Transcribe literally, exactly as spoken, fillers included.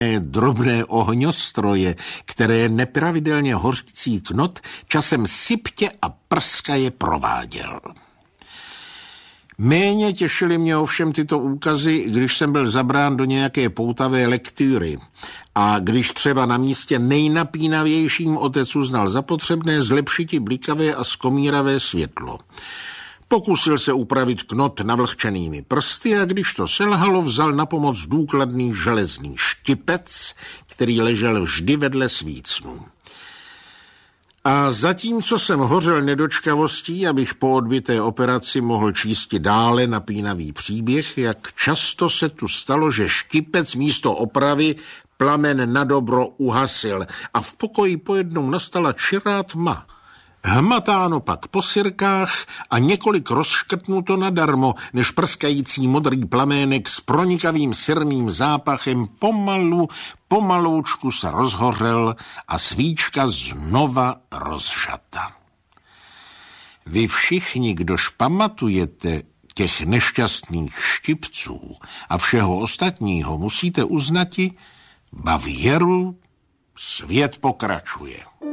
drobné ohňostroje, které nepravidelně hořící knot časem syptě a prskaje prováděl. Méně těšily mě ovšem tyto úkazy, když jsem byl zabrán do nějaké poutavé lektury a když třeba na místě nejnapínavějším otec uznal za potřebné zlepšiti blikavé a skomíravé světlo. Pokusil se upravit knot navlhčenými prsty a když to selhalo, vzal na pomoc důkladný železný štipec, který ležel vždy vedle svícnu. A zatímco jsem hořel nedočkavostí, abych po odbyté operaci mohl číst dále napínavý příběh, jak často se tu stalo, že štipec místo opravy plamen na dobro uhasil a v pokoji pojednou nastala čirá tma. Hmatáno pak po sirkách a několik rozškrtnuto nadarmo, než prskající modrý plamének s pronikavým sirným zápachem pomalu, pomaloučku se rozhořel a svíčka znova rozžata. Vy všichni, kdož pamatujete těch nešťastných štipců a všeho ostatního, musíte uznati, ba věru, svět pokračuje.